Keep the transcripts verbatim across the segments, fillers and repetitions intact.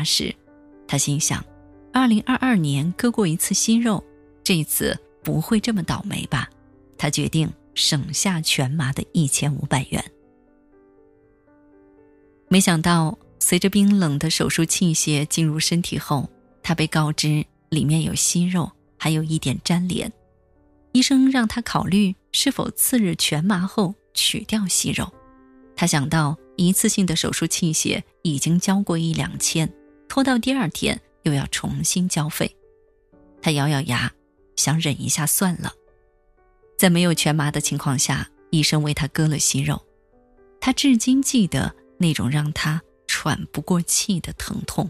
时，他心想二零二二年割过一次息肉，这次不会这么倒霉吧。他决定省下全麻的一千五百元。没想到随着冰冷的手术器械进入身体后，他被告知里面有息肉，还有一点粘连。医生让他考虑是否次日全麻后取掉息肉。他想到一次性的手术器械已经交过一两千，拖到第二天又要重新交费。他咬咬牙，想忍一下算了。在没有全麻的情况下，医生为他割了息肉。他至今记得那种让他喘不过气的疼痛。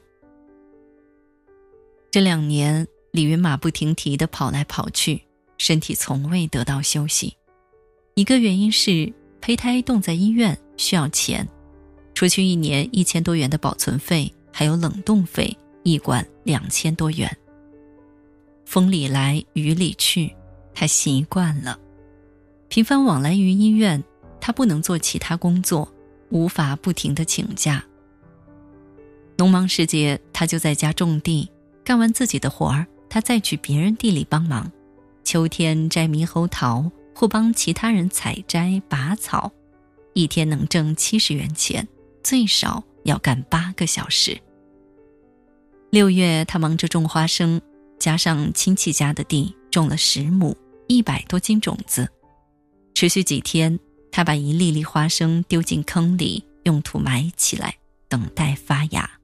这两年，李云马不停蹄地跑来跑去，身体从未得到休息。一个原因是胚胎冻在医院需要钱，除去一年一千多元的保存费，还有冷冻费，一管两千多元。风里来雨里去，他习惯了。频繁往来于医院，他不能做其他工作，无法不停地请假。农忙时节，他就在家种地，干完自己的活儿，他再去别人地里帮忙。秋天摘猕猴桃，或帮其他人采摘拔草，一天能挣七十元钱，最少要干八个小时。六月，他忙着种花生，加上亲戚家的地种了十亩，一百多斤种子。持续几天，他把一粒粒花生丢进坑里，用土埋起来，等待发芽。